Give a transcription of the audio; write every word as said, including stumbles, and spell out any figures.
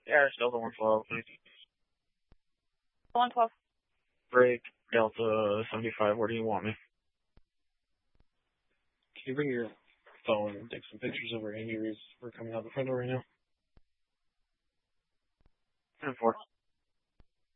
Yeah, still the one twelve. one twelve. Break, Delta seventy-five, where do you want me? Can you bring your phone and take some pictures of our injuries? We're coming out the front door right now. ten four.